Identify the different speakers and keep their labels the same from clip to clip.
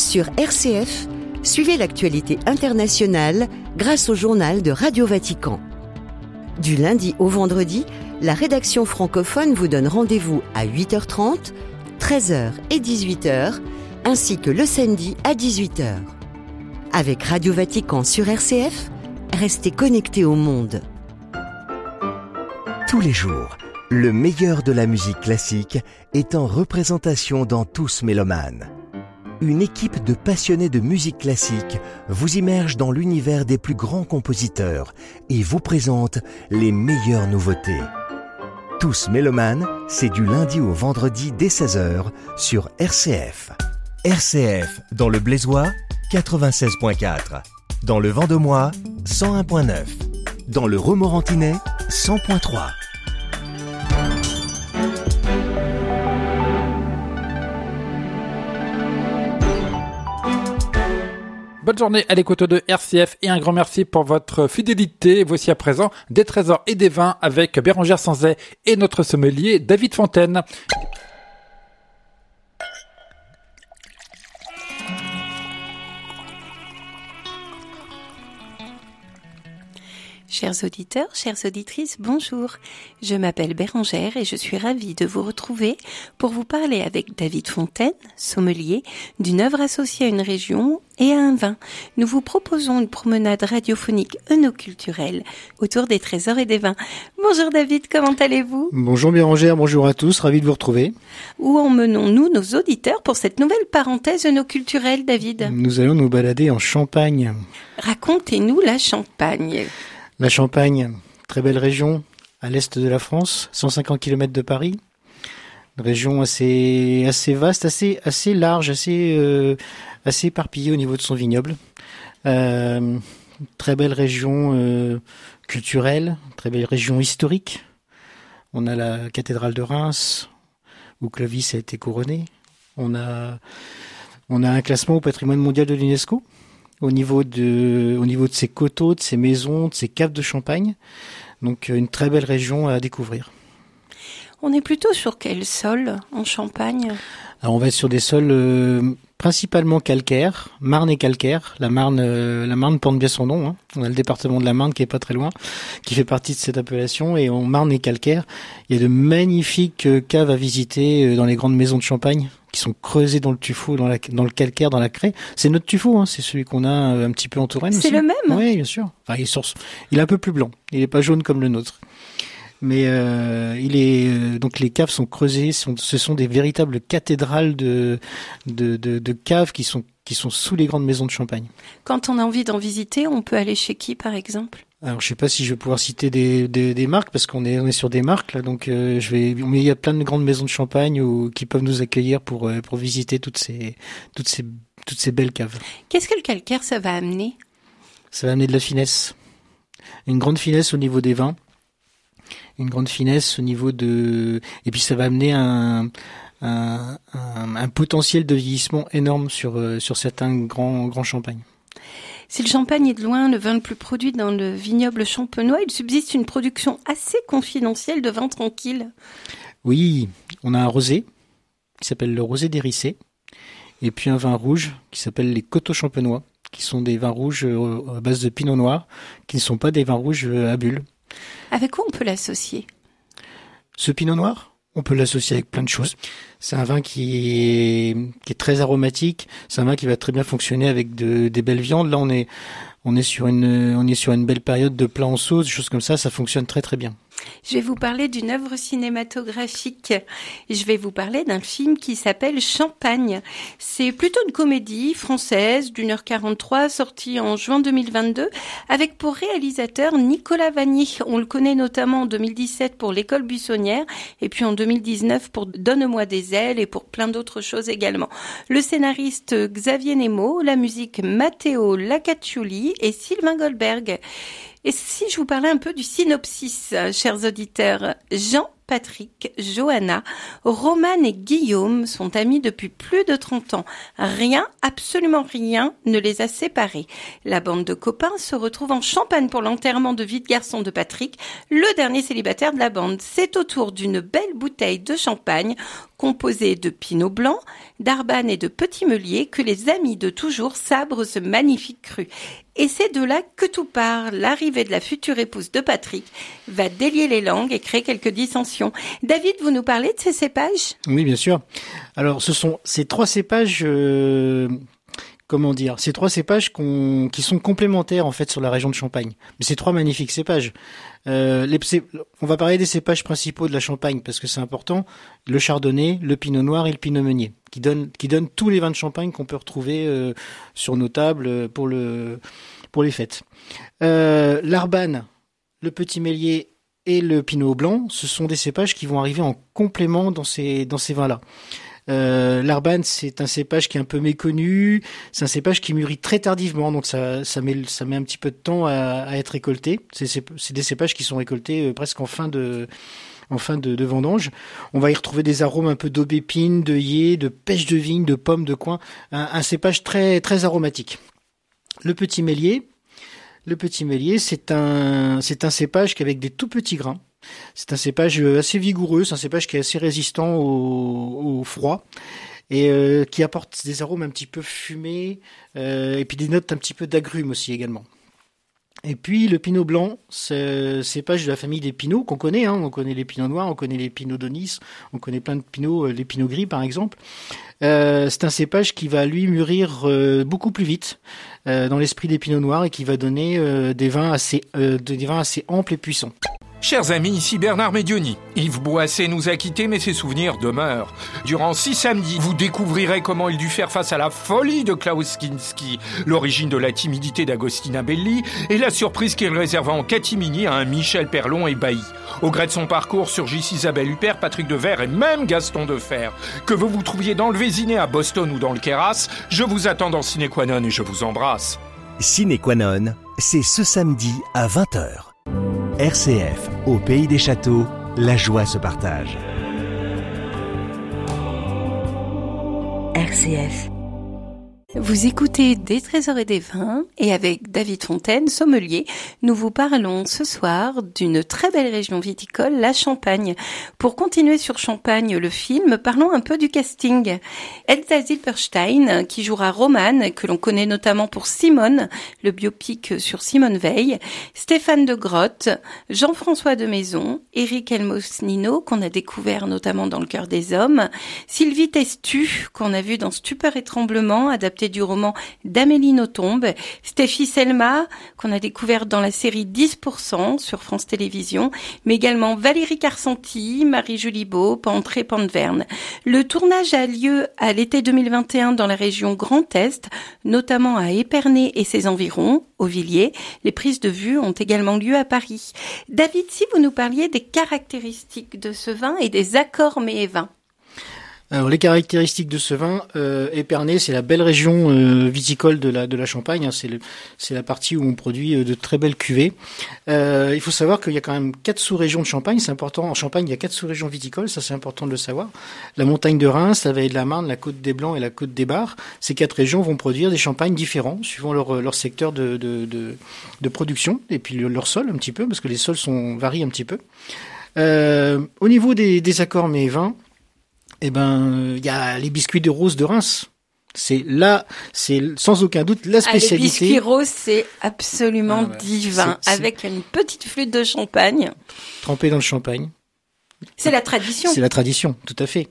Speaker 1: Sur RCF, suivez l'actualité internationale grâce au journal de Radio Vatican. Du lundi au vendredi, la rédaction francophone vous donne rendez-vous à 8h30, 13h et 18h, ainsi que le samedi à 18h. Avec Radio Vatican sur RCF, restez connectés au monde.
Speaker 2: Tous les jours, le meilleur de la musique classique est en représentation dans Tous Mélomanes. Une équipe de passionnés de musique classique vous immerge dans l'univers des plus grands compositeurs et vous présente les meilleures nouveautés. Tous Mélomanes, c'est du lundi au vendredi dès 16h sur RCF. RCF, dans le Blaisois, 96.4. Dans le Vendomois, 101.9. Dans le Romorantinais, 100.3.
Speaker 3: Bonne journée à l'écoute de RCF et un grand merci pour votre fidélité. Voici à présent des trésors et des vins avec Bérengère Sanzay et notre sommelier David Fontaine.
Speaker 4: Chers auditeurs, chères auditrices, bonjour. Je m'appelle Bérengère et je suis ravie de vous retrouver pour vous parler avec David Fontaine, sommelier, d'une œuvre associée à une région et à un vin. Nous vous proposons une promenade radiophonique œnoculturelle autour des trésors et des vins. Bonjour David, comment allez-vous ?
Speaker 5: Bonjour Bérengère, bonjour à tous, ravi de vous retrouver.
Speaker 4: Où emmenons-nous nos auditeurs pour cette nouvelle parenthèse œnoculturelle, David ?
Speaker 5: Nous allons nous balader en Champagne.
Speaker 4: Racontez-nous la Champagne.
Speaker 5: La Champagne, très belle région, à l'est de la France, 150 km de Paris. Une région assez vaste, assez large, assez éparpillée au niveau de son vignoble. Très belle région culturelle, très belle région historique. On a la cathédrale de Reims, où Clovis a été couronné. On a un classement au patrimoine mondial de l'UNESCO. Au niveau de ses coteaux, de ses maisons, de ses caves de champagne. Donc une très belle région à découvrir.
Speaker 4: On est plutôt sur quel sol en Champagne ?
Speaker 5: Alors on va être sur des sols principalement calcaires, Marne et calcaire. La Marne porte bien son nom. Hein. On a le département de la Marne qui est pas très loin, qui fait partie de cette appellation. Et en Marne et calcaire, il y a de magnifiques caves à visiter dans les grandes maisons de Champagne, qui sont creusées dans le tuffeau, dans le calcaire, dans la craie. C'est notre tuffeau, hein, c'est celui qu'on a un petit peu en Touraine aussi.
Speaker 4: C'est le même ?
Speaker 5: Oui, bien sûr. Enfin, il est un peu plus blanc. Il est pas jaune comme le nôtre. Mais donc les caves sont creusées. Ce sont des véritables cathédrales de caves qui sont sous les grandes maisons de Champagne.
Speaker 4: Quand on a envie d'en visiter, on peut aller chez qui, par exemple ?
Speaker 5: Alors, je sais pas si je vais pouvoir citer des marques parce qu'on est sur des marques là, donc mais il y a plein de grandes maisons de champagne qui peuvent nous accueillir pour visiter toutes ces belles caves.
Speaker 4: Qu'est-ce que le calcaire ça va amener ?
Speaker 5: Ça va amener de la finesse, une grande finesse au niveau des vins, une grande finesse au niveau et puis ça va amener un potentiel de vieillissement énorme sur certains grands champagnes.
Speaker 4: Si le Champagne est de loin le vin le plus produit dans le vignoble champenois, il subsiste une production assez confidentielle de vins tranquilles.
Speaker 5: Oui, on a un rosé qui s'appelle le rosé d'Hérissé, et puis un vin rouge qui s'appelle les coteaux champenois, qui sont des vins rouges à base de pinot noir, qui ne sont pas des vins rouges à bulles.
Speaker 4: Avec quoi on peut l'associer ?
Speaker 5: Ce pinot noir, on peut l'associer avec plein de choses. C'est un vin qui est très aromatique. C'est un vin qui va très bien fonctionner avec des belles viandes. Là, on est sur une belle période de plats en sauce, des choses comme ça. Ça fonctionne très très bien.
Speaker 4: Je vais vous parler d'une œuvre cinématographique. Je vais vous parler d'un film qui s'appelle Champagne. C'est plutôt une comédie française d'1h43 sortie en juin 2022 avec pour réalisateur Nicolas Vanier. On le connaît notamment en 2017 pour L'École buissonnière et puis en 2019 pour Donne-moi des ailes et pour plein d'autres choses également. Le scénariste Xavier Nemo, la musique Matteo Lacaccioli et Sylvain Goldberg. Et si je vous parlais un peu du synopsis, chers auditeurs, Jean Patrick, Johanna, Romane et Guillaume sont amis depuis plus de 30 ans. Rien, absolument rien, ne les a séparés. La bande de copains se retrouve en Champagne pour l'enterrement de vie de garçon de Patrick, le dernier célibataire de la bande. C'est autour d'une belle bouteille de champagne composée de pinot blanc, d'arbane et de petit meunier que les amis de toujours sabrent ce magnifique cru. Et c'est de là que tout part. L'arrivée de la future épouse de Patrick va délier les langues et créer quelques dissensions. David, vous nous parlez de ces cépages ?
Speaker 5: Oui, bien sûr. Alors, ce sont ces trois cépages... Ces trois cépages qui sont complémentaires en fait sur la région de Champagne. Mais c'est trois magnifiques cépages. On va parler des cépages principaux de la Champagne parce que c'est important. Le chardonnay, le pinot noir et le pinot meunier, qui donnent tous les vins de Champagne qu'on peut retrouver sur nos tables pour les fêtes. L'arbane, le petit mélier et le pinot blanc, ce sont des cépages qui vont arriver en complément dans ces vins-là. L'arbane, c'est un cépage qui est un peu méconnu. C'est un cépage qui mûrit très tardivement, donc ça met un petit peu de temps à être récolté. C'est des cépages qui sont récoltés presque en fin de vendange. On va y retrouver des arômes un peu d'aubépine, d'œillet, de pêche de vigne, de pommes, de coin. Un cépage très très aromatique. Le petit mélier, c'est un cépage qui avec des tout petits grains. C'est un cépage assez vigoureux, c'est un cépage qui est assez résistant au froid et qui apporte des arômes un petit peu fumés et puis des notes un petit peu d'agrumes aussi également. Et puis le pinot blanc, c'est un cépage de la famille des pinots qu'on connaît, on connaît les pinots noirs, on connaît les pinots d'Aunis, on connaît plein de pinots, les pinots gris par exemple. C'est un cépage qui va lui mûrir beaucoup plus vite dans l'esprit des pinots noirs et qui va donner des vins assez amples et puissants.
Speaker 6: Chers amis, ici Bernard Médioni. Yves Boisset nous a quittés, mais ses souvenirs demeurent. Durant 6 samedis, vous découvrirez comment il dut faire face à la folie de Klaus Kinski, l'origine de la timidité d'Agostina Belli et la surprise qu'il réserva en catimini à un Michel Perlon ébahi. Au gré de son parcours surgissent Isabelle Huppert, Patrick Devers et même Gaston Defer. Que vous vous trouviez dans le Vésiné, à Boston ou dans le Queyras, je vous attends dans Ciné Qua Non et je vous embrasse.
Speaker 2: Ciné Qua Non, c'est ce samedi à 20h. RCF, au Pays des Châteaux, la joie se partage.
Speaker 1: RCF.
Speaker 4: Vous écoutez Des Trésors et des Vins et avec David Fontaine, sommelier, nous vous parlons ce soir d'une très belle région viticole, la Champagne. Pour continuer sur Champagne, le film, parlons un peu du casting. Elsa Zilberstein, qui jouera Romane, que l'on connaît notamment pour Simone, le biopic sur Simone Veil, Stéphane de Grotte, Jean-François de Maison, Éric Elmosnino, qu'on a découvert notamment dans Le Cœur des Hommes, Sylvie Testu, qu'on a vu dans Stupeur et Tremblement, adapté du roman d'Amélie Nothomb, Stéphie Selma, qu'on a découvert dans la série 10% sur France Télévisions, mais également Valérie Carcenti, Marie-Julie Beau, Pantré Panverne. Le tournage a lieu à l'été 2021 dans la région Grand Est, notamment à Épernay et ses environs, au Villiers. Les prises de vue ont également lieu à Paris. David, si vous nous parliez des caractéristiques de ce vin et des accords mets et vins.
Speaker 5: Alors les caractéristiques de ce vin, Épernay, c'est la belle région viticole de la Champagne. C'est la partie où on produit de très belles cuvées. Il faut savoir qu'il y a quand même 4 sous-régions de Champagne. C'est important. En Champagne, il y a 4 sous-régions viticoles. Ça, c'est important de le savoir. La montagne de Reims, la vallée de la Marne, la côte des Blancs et la côte des Bars. Ces 4 régions vont produire des champagnes différents suivant leur secteur de production et puis leur sol un petit peu, parce que les sols varient un petit peu. Au niveau des accords mets et vins, il y a les biscuits de rose de Reims. C'est sans aucun doute la spécialité.
Speaker 4: Les biscuits roses, c'est absolument divin, avec une petite flûte de champagne.
Speaker 5: Trempée dans le champagne.
Speaker 4: C'est la tradition.
Speaker 5: C'est la tradition, tout à fait.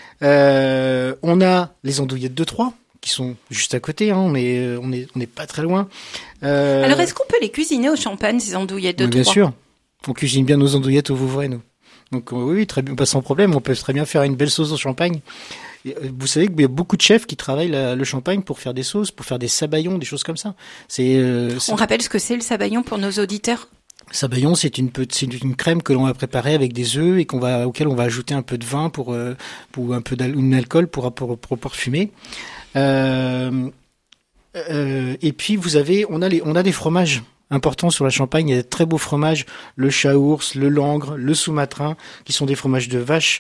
Speaker 5: On a les andouillettes de Troyes, qui sont juste à côté, on n'est pas très loin.
Speaker 4: Alors, est-ce qu'on peut les cuisiner au champagne, ces andouillettes de Troyes ?
Speaker 5: Bien sûr. On cuisine bien nos andouillettes au Vouvray, nous. Donc oui, très bien, pas sans problème. On peut très bien faire une belle sauce au champagne. Vous savez qu'il y a beaucoup de chefs qui travaillent le champagne pour faire des sauces, pour faire des sabayons, des choses comme ça.
Speaker 4: On rappelle ce que c'est le sabayon pour nos auditeurs.
Speaker 5: Sabayon, c'est une crème que l'on va préparer avec des œufs et auquel on va ajouter un peu de vin pour un peu d'alcool pour parfumer. Et puis on a des fromages. important sur la Champagne. Il y a de très beaux fromages, le Chaours, le Langres, le Soumatrin, qui sont des fromages de vache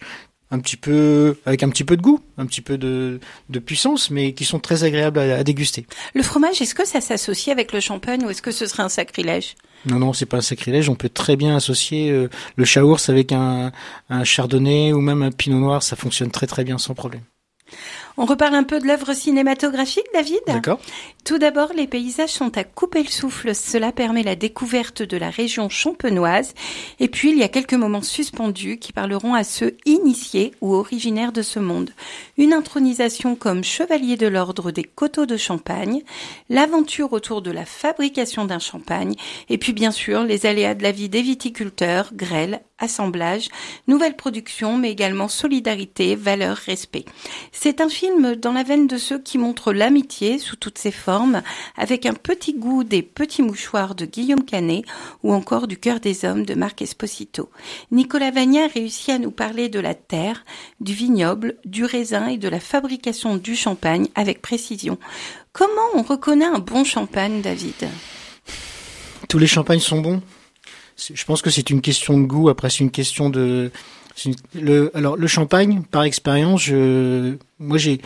Speaker 5: avec un petit peu de goût, un petit peu de puissance, mais qui sont très agréables à déguster.
Speaker 4: Le fromage, est-ce que ça s'associe avec le champagne ou est-ce que ce serait un sacrilège?
Speaker 5: Non, c'est pas un sacrilège. On peut très bien associer le Chaours avec un chardonnay ou même un pinot noir. Ça fonctionne très très bien sans problème.
Speaker 4: On reparle un peu de l'œuvre cinématographique, David ?
Speaker 5: D'accord.
Speaker 4: Tout d'abord, les paysages sont à couper le souffle. Cela permet la découverte de la région champenoise. Et puis, il y a quelques moments suspendus qui parleront à ceux initiés ou originaires de ce monde. Une intronisation comme chevalier de l'ordre des coteaux de Champagne, l'aventure autour de la fabrication d'un champagne, et puis bien sûr, les aléas de la vie des viticulteurs, grêle, assemblage, nouvelle production, mais également solidarité, valeur, respect. C'est un film dans la veine de ceux qui montrent l'amitié sous toutes ses formes, avec un petit goût des petits mouchoirs de Guillaume Canet ou encore du Cœur des hommes de Marc Esposito. Nicolas Vagna réussit à nous parler de la terre, du vignoble, du raisin et de la fabrication du champagne avec précision. Comment on reconnaît un bon champagne, David ?
Speaker 5: Tous les champagnes sont bons. Je pense que c'est une question de goût. Après, c'est une question de... Alors, le champagne, par expérience, moi, j'ai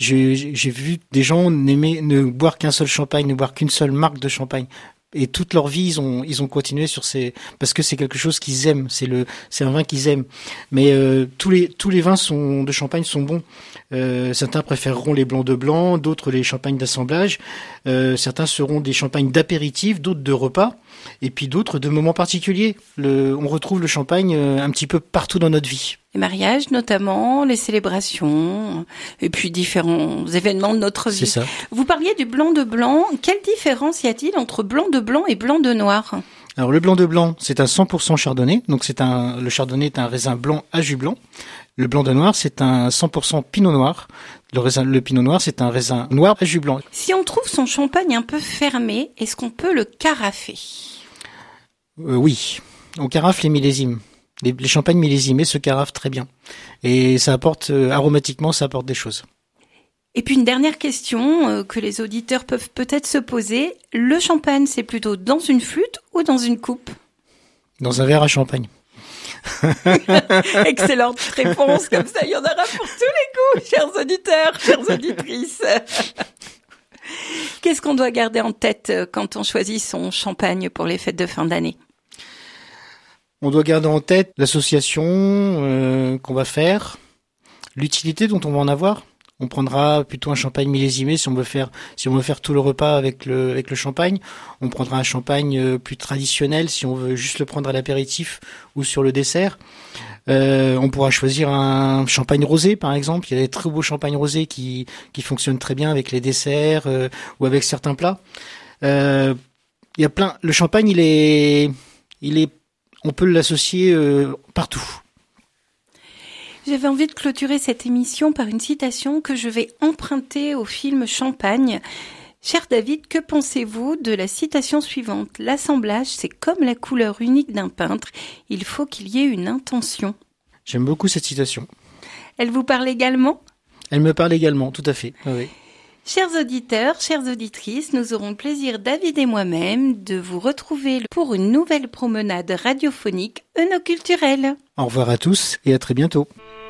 Speaker 5: vu des gens ne boire qu'un seul champagne, ne boire qu'une seule marque de champagne. Et toute leur vie, ils ont continué parce que c'est quelque chose qu'ils aiment. C'est un vin qu'ils aiment. Mais tous les vins de champagne sont bons. Certains préféreront les blancs de blanc, d'autres les champagnes d'assemblage. Certains seront des champagnes d'apéritif, d'autres de repas, et puis d'autres de moments particuliers. On retrouve le champagne un petit peu partout dans notre vie.
Speaker 4: Les mariages notamment, les célébrations, et puis différents événements de notre vie.
Speaker 5: C'est ça.
Speaker 4: Vous parliez du blanc de blanc. Quelle différence y a-t-il entre blanc de blanc et blanc de noir ?
Speaker 5: Alors le blanc de blanc, c'est un 100% chardonnay. Donc le chardonnay est un raisin blanc à jus blanc. Le blanc de noir, c'est un 100% pinot noir. Le pinot noir, c'est un raisin noir à jus blanc.
Speaker 4: Si on trouve son champagne un peu fermé, est-ce qu'on peut le carafer ?
Speaker 5: Oui, on carafe les millésimes. Les champagnes millésimés se carafent très bien. Et ça apporte, aromatiquement, ça apporte des choses.
Speaker 4: Et puis une dernière question que les auditeurs peuvent peut-être se poser. Le champagne, c'est plutôt dans une flûte ou dans une coupe ?
Speaker 5: Dans un verre à champagne.
Speaker 4: Excellente réponse, comme ça il y en aura pour tous les goûts, chers auditeurs, chères auditrices. Qu'est-ce qu'on doit garder en tête quand on choisit son champagne pour les fêtes de fin d'année ?
Speaker 5: On doit garder en tête l'association qu'on va faire, l'utilité dont on va en avoir. On prendra plutôt un champagne millésimé si on veut faire tout le repas avec le champagne. On prendra un champagne plus traditionnel si on veut juste le prendre à l'apéritif ou sur le dessert. On pourra choisir un champagne rosé par exemple. Il y a des très beaux champagnes rosés qui fonctionnent très bien avec les desserts ou avec certains plats. Il y a plein. Le champagne, on peut l'associer partout.
Speaker 4: J'avais envie de clôturer cette émission par une citation que je vais emprunter au film Champagne. Cher David, que pensez-vous de la citation suivante ? L'assemblage, c'est comme la couleur unique d'un peintre. Il faut qu'il y ait une intention.
Speaker 5: J'aime beaucoup cette citation.
Speaker 4: Elle vous parle également ?
Speaker 5: Elle me parle également, tout à fait. Oui.
Speaker 4: Chers auditeurs, chères auditrices, nous aurons le plaisir, David et moi-même, de vous retrouver pour une nouvelle promenade radiophonique œnoculturelle.
Speaker 5: Au revoir à tous et à très bientôt.